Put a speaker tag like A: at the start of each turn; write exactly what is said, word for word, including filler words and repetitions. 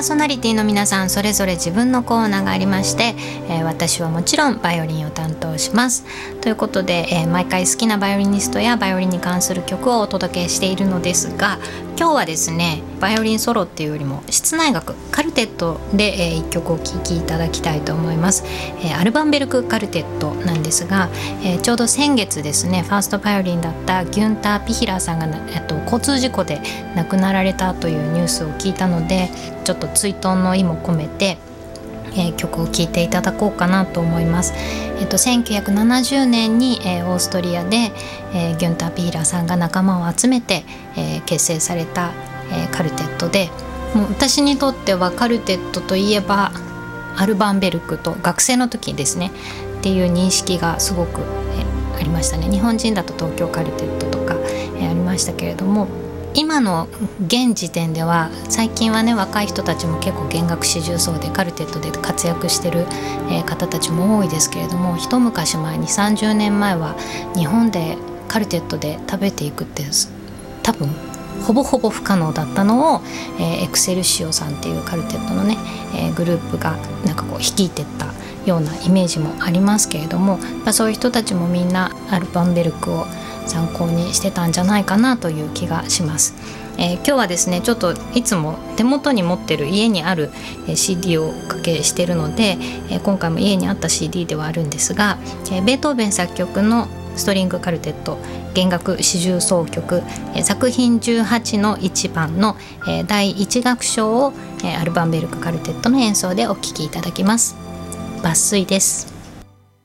A: ーソナリティの皆さんそれぞれ自分のコーナーがありまして、えー、私はもちろんバイオリンを担当しますということで、えー、毎回好きなバイオリニストやバイオリンに関する曲をお届けしているのですが、今日はですねバイオリンソロっていうよりも室内楽カルテットで、えー、いっきょくお聴きいただきたいと思います。えー、アルバンベルクカルテットなんですが、えー、ちょうど先月ですねファーストバイオリンだったギュンター・ピヒラーさんが、えっと、交通事故で亡くなられたというニュースを聞いたので、ちょっと追悼の意も込めて、えー、曲を聴いていただこうかなと思います。えっと、せんきゅうひゃくななじゅうねんに、えー、オーストリアで、えー、ギュンター・ピヒラーさんが仲間を集めて、えー、結成された、えー、カルテットで、もう私にとってはカルテットといえばアルバンベルクと学生の時ですねっていう認識がすごく、えー、ありましたね。日本人だと東京カルテットとか、えー、ありましたけれども、今の現時点では最近はね若い人たちも結構弦楽四重奏でカルテットで活躍してる、えー、方たちも多いですけれども、一昔前にさんじゅうねんまえは日本でカルテットで食べていくって多分ほぼほぼ不可能だったのを、えー、エクセルシオさんっていうカルテットのね、えー、グループがなんかこう率いてったようなイメージもありますけれども、まあ、そういう人たちもみんなアルバンベルクを参考にしてたんじゃないかなという気がします。えー、今日はですねちょっといつも手元に持ってる家にある シーディー をおかけしてるので、えー、今回も家にあった シーディー ではあるんですが、えー、ベートーベン作曲のストリングカルテット弦楽四重奏曲、えー、作品じゅうはちのいちばんの、えー、だいいち楽章を、えー、アルバンベルクカルテットの演奏でお聴きいただきます。抜粋です。